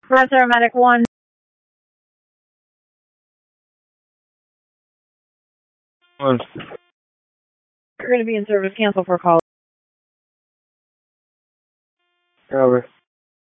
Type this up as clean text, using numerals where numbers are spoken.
Paramedic 1. One. You're going to be in service. Cancel for call. Over.